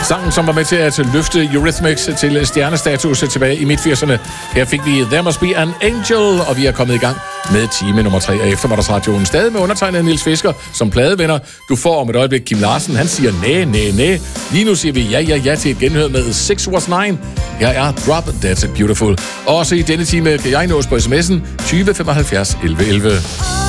Sangen, som var med til at løfte Eurythmics til stjernestatus tilbage i midt-80'erne. Her fik vi There Must Be an Angel, og vi er kommet i gang med time nummer 3 af Eftermiddagsradioen. Stadig med undertegnet Niels Fisker som pladevenner. Du får om et øjeblik Kim Larsen. Han siger næ. Lige nu siger vi ja til et genhør med 6 Was 9. Jeg er Drop That's Beautiful. Også i denne time kan jeg nås på sms'en 20 75 11 11.